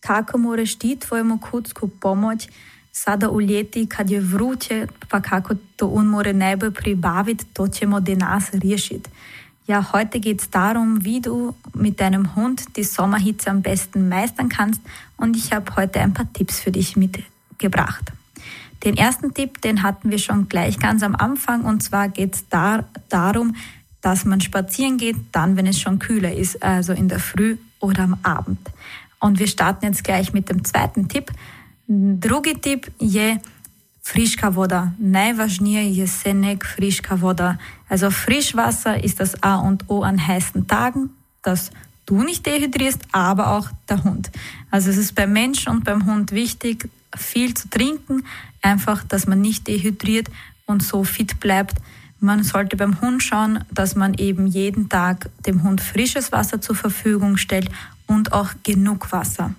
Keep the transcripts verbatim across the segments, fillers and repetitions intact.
tako moraš ti tvojemu kucku pomoći sada uljeti kad je vruće, pa kako to on more najbolj pribaviti, to ćemo danas riješiti. Ja, heute geht's darum, wie du mit deinem Hund die Sommerhitze am besten meistern kannst, und ich habe heute ein paar Tipps für dich mitgebracht. Den ersten Tipp, den hatten wir schon gleich ganz am Anfang, und zwar geht's da, darum, dass man spazieren geht, dann, wenn es schon kühler ist, also in der Früh oder am Abend. Und wir starten jetzt gleich mit dem zweiten Tipp. Drugi tip je friška voda. Najvažnije je jesenek friška voda. Also Frischwasser ist das A und O an heißen Tagen, dass du nicht dehydrierst, aber auch der Hund. Also es ist beim Menschen und beim Hund wichtig, viel zu trinken, einfach, dass man nicht dehydriert und so fit bleibt. Man sollte beim Hund schauen, dass man eben jeden Tag dem Hund frisches Wasser zur Verfügung stellt und auch genug Wasser.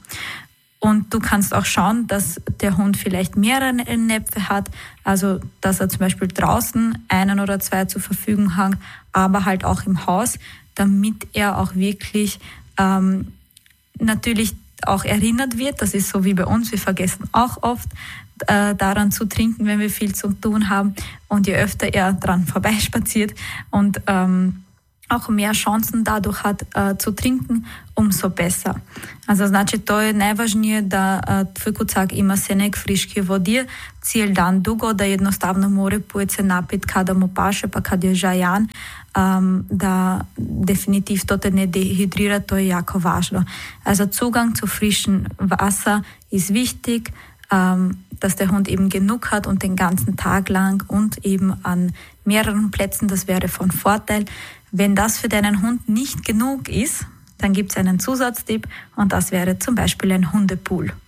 Und du kannst auch schauen, dass der Hund vielleicht mehrere Näpfe hat, also dass er zum Beispiel draußen einen oder zwei zur Verfügung hat, aber halt auch im Haus, damit er auch wirklich ähm, natürlich auch erinnert wird. Das ist so wie bei uns, wir vergessen auch oft äh, daran zu trinken, wenn wir viel zu tun haben. Und je öfter er dran vorbeispaziert und ähm, auch mehr Chancen dadurch hat uh, zu trinken, umso besser. Also znači to je najvažnije da uh, tvoj kucak ima senek friške vode, cijel dan dugo, da jednostavno more pojeti se napit kada mu paše, pa kad je žajan, um, da definitiv to te ne dehydrira, to je jako važno. Also Zugang zu frischem Wasser ist wichtig, um, dass der Hund eben genug hat und den ganzen Tag lang und eben an mehreren Plätzen, das wäre von Vorteil. Wenn das für deinen Hund nicht genug ist, dann gibt es einen Zusatztipp, und das wäre zum Beispiel ein Hundepool.